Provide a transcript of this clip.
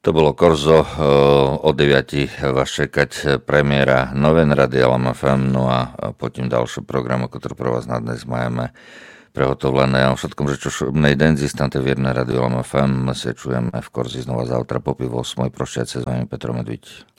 To bolo Korzo, o 9 vás čekať premiéra Novin Rady LMFM, no a потім дальше програму, яку про вас на днес маємо приготовлене. Ja všetkom, že čo šumnej den zistante vierne Radio LMFM, my sa čujeme v Korzi znova zautra po 8:00. Prощajte s vami Petro Medviť.